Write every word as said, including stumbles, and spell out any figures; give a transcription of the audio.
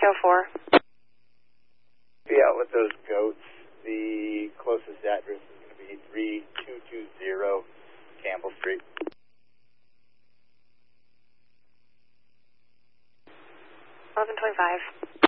oh four. Be out with those goats. The closest address is going to be three two two zero Campbell Street. eleven twenty-five.